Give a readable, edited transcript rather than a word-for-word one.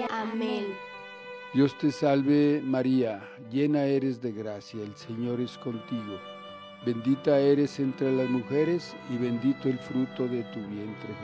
Amén. Dios te salve María, llena eres de gracia, el Señor es contigo. Bendita eres entre las mujeres y bendito el fruto de tu vientre,